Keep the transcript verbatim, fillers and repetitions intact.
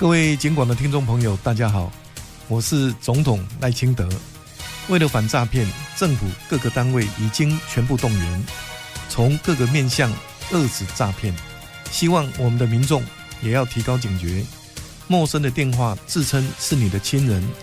各位警广的听众朋友大家好，我是总统赖清德。为了反诈骗，政府各个单位已经全部动员，从各个面向遏止诈骗。希望我们的民众也要提高警觉，陌生的电话自称是你的亲人